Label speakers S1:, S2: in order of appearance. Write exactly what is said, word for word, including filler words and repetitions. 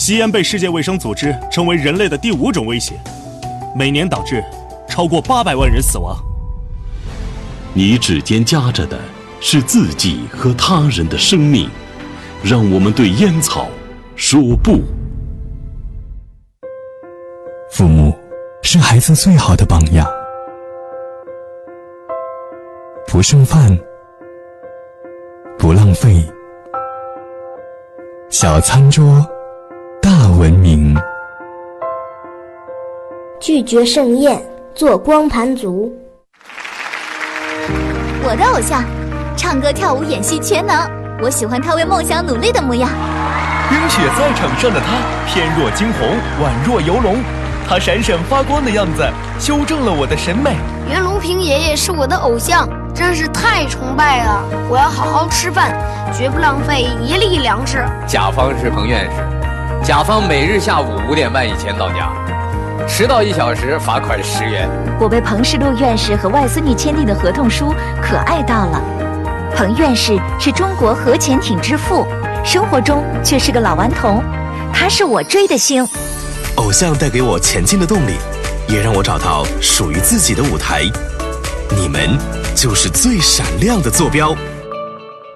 S1: 吸烟被世界卫生组织称为人类的第五种威胁，每年导致超过八百万人死亡。
S2: 你指尖夹着的是自己和他人的生命，让我们对烟草说不。
S3: 父母是孩子最好的榜样，不剩饭，不浪费，小餐桌，大文明。
S4: 拒绝盛宴，做光盘族。
S5: 我的偶像，唱歌跳舞演戏全能，我喜欢他为梦想努力的模样。
S6: 冰雪赛场上的他，翩若惊鸿，宛若游龙，他闪闪发光的样子，修正了我的审美。
S7: 袁隆平爷爷是我的偶像，真是太崇拜了！我要好好吃饭，绝不浪费一粒粮食。
S8: 甲方是彭院士，甲方每日下午五点半以前到家，迟到一小时罚款十元。
S5: 我被彭世禄院士和外孙女签订的合同书可爱到了。彭院士是中国核潜艇之父，生活中却是个老顽童，他是我追的星。
S9: 偶像带给我前进的动力，也让我找到属于自己的舞台。你们就是最闪亮的坐标。